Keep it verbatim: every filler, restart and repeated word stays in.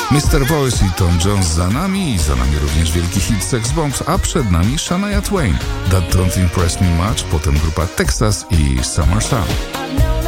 mister Voice i Tom Jones za nami i za nami również wielki hit Sex Bombs, a przed nami Shania Twain, That Don't Impress Me Much, potem grupa Texas i Summer Sun.